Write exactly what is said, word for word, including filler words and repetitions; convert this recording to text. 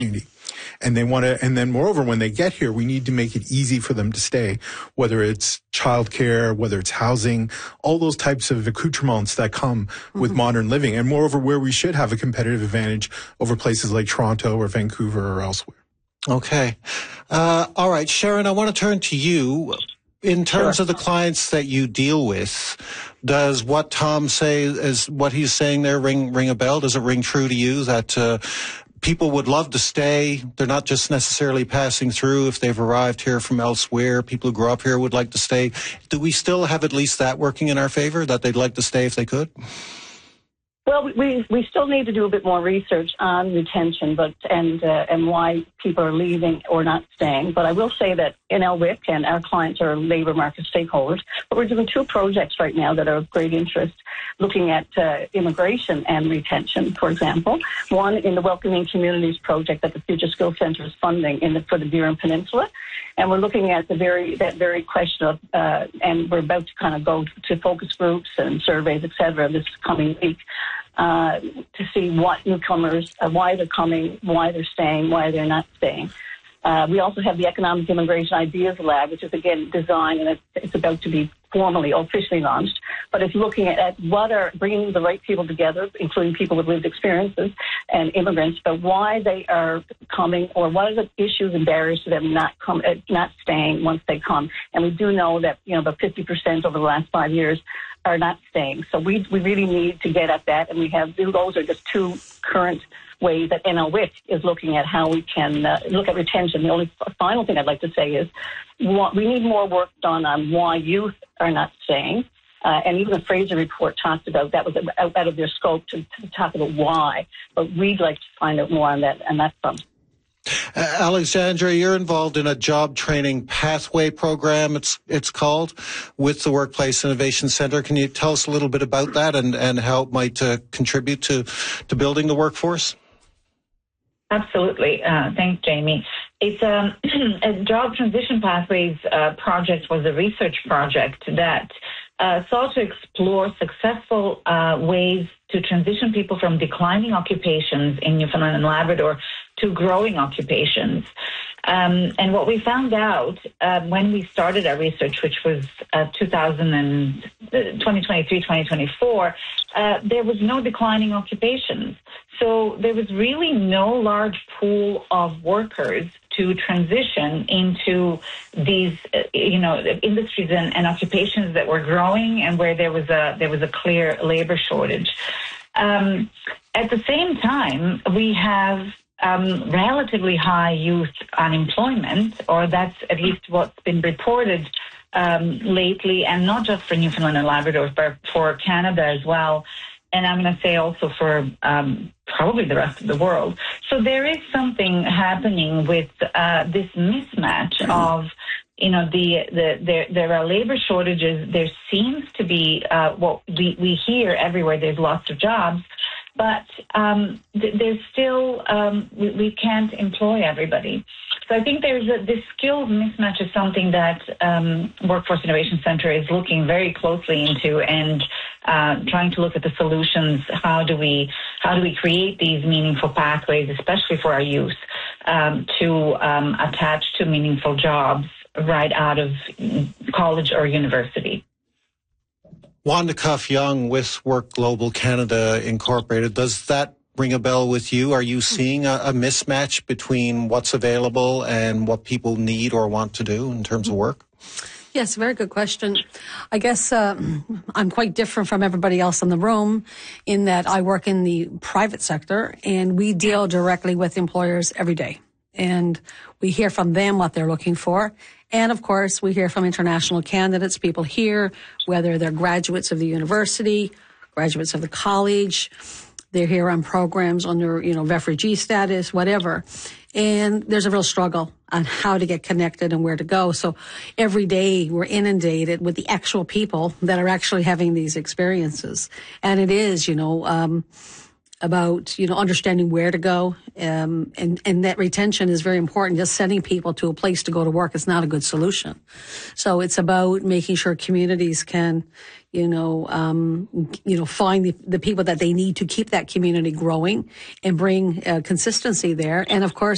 community. And they want to, and then moreover, when they get here, we need to make it easy for them to stay, whether it's childcare, whether it's housing, all those types of accoutrements that come with mm-hmm. modern living. And moreover, where we should have a competitive advantage over places like Toronto or Vancouver or elsewhere. Okay. Uh, all right, Sharon, I want to turn to you. In terms sure. of the clients that you deal with, does what Tom say, is what he's saying there ring, ring a bell? Does it ring true to you that, uh, people would love to stay? They're not just necessarily passing through if they've arrived here from elsewhere. People who grew up here would like to stay. Do we still have at least that working in our favor, that they'd like to stay if they could? Well, we we still need to do a bit more research on retention, but and uh, and why people are leaving or not staying. But I will say that in L W I C and our clients are labour market stakeholders. But we're doing two projects right now that are of great interest, looking at uh, immigration and retention. For example, one in the Welcoming Communities project that the Future Skills Centre is funding in the, for the Burin Peninsula, and we're looking at the very that very question of, uh, and we're about to kind of go to focus groups and surveys, et cetera, this coming week. Uh, to see what newcomers, uh, why they're coming, why they're staying, why they're not staying. Uh, we also have the Economic Immigration Ideas Lab, which is, again, designed, and it's, it's about to be formally, officially launched. But it's looking at, at what are bringing the right people together, including people with lived experiences and immigrants, but why they are coming, or what are the issues and barriers to them not come, uh, not staying once they come. And we do know that, you know, about fifty percent over the last five years are not staying. So we we really need to get at that, and we have, those are just two current ways that N L W I C is looking at how we can uh, look at retention. The only final thing I'd like to say is we need more work done on why youth are not staying. Uh, and even the Fraser report talked about that was out, out of their scope to, to talk about why. But we'd like to find out more on that, and that's front. Uh, Alexandra, you're involved in a job training pathway program, it's it's called, with the Workplace Innovation Centre. Can you tell us a little bit about that and, and how it might uh, contribute to, to building the workforce? Absolutely. Uh, thanks, Jamie. It's um, a Job Transition Pathways uh, project was a research project that uh, sought to explore successful uh, ways to transition people from declining occupations in Newfoundland and Labrador to growing occupations. Um, and what we found out uh, when we started our research, which was uh, two thousand and, uh, twenty twenty-three, twenty twenty-four, uh, there was no declining occupations. So there was really no large pool of workers to transition into these, uh, you know, industries and, and occupations that were growing and where there was a there was a clear labor shortage. Um, at the same time, we have um, relatively high youth unemployment, or that's at least what's been reported um, lately, and not just for Newfoundland and Labrador, but for Canada as well. And I'm going to say also for um, probably the rest of the world. So there is something happening with uh, this mismatch of, you know, the, the there there are labor shortages. There seems to be uh, what we, we hear everywhere. There's lots of jobs, but um, th- there's still um, we, we can't employ everybody. So I think there's a, this skills mismatch is something that um, Workforce Innovation Centre is looking very closely into and uh, trying to look at the solutions. How do we how do we create these meaningful pathways, especially for our youth, um, to um, attach to meaningful jobs right out of college or university. Wanda Cuff Young with Work Global Canada Incorporated. Does that ring a bell with you? Are you seeing a, a mismatch between what's available and what people need or want to do in terms of work? Yes, very good question. I guess uh, I'm quite different from everybody else in the room in that I work in the private sector and we deal directly with employers every day. And we hear from them what they're looking for. And, of course, we hear from international candidates, people here, whether they're graduates of the university, graduates of the college, they're here on programs under, you know, refugee status, whatever. And there's a real struggle on how to get connected and where to go. So every day we're inundated with the actual people that are actually having these experiences. And it is, you know, um, about, you know, understanding where to go. Um, and, and that retention is very important. Just sending people to a place to go to work is not a good solution. So it's about making sure communities can, you know, um, you know, find the, the people that they need to keep that community growing and bring uh, consistency there. And of course,